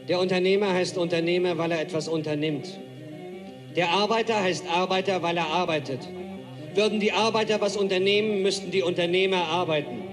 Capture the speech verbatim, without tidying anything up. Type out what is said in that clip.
Der Unternehmer heißt Unternehmer, weil er etwas unternimmt. Der Arbeiter heißt Arbeiter, weil er arbeitet. Würden die Arbeiter was unternehmen, müssten die Unternehmer arbeiten.